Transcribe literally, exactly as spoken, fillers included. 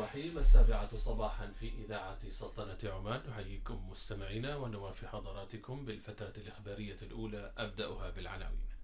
الرحيم. السابعة صباحا في إذاعة سلطنة عمان. نحييكم مستمعينا ونوافي حضراتكم بالفترة الإخبارية الأولى. أبدأها بالعناوين.